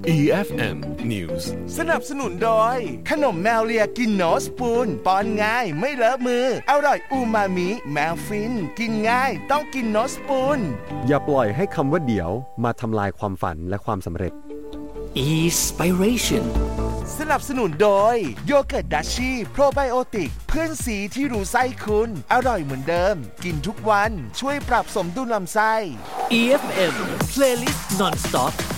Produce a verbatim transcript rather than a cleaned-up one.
อี เอฟ เอ็ม News สนับสนุนโดยขนมแมวเลียกินโนสปูนป้อนง่ายไม่เลอะมืออร่อยอูมามิแมวฟินกินง่ายต้องกินโนสปูนอย่าปล่อยให้คำว่าเดี๋ยวมาทำลายความฝันและความสำเร็จ Inspiration สนับสนุนโดยโยเกิร์ตดัชชี่โปรไบโอติกเพื่อนสีที่รู้ไส้คุณอร่อยเหมือนเดิมกินทุกวันช่วยปรับสมดุลลำไส้อี เอฟ เอ็ม Playlist Non-Stop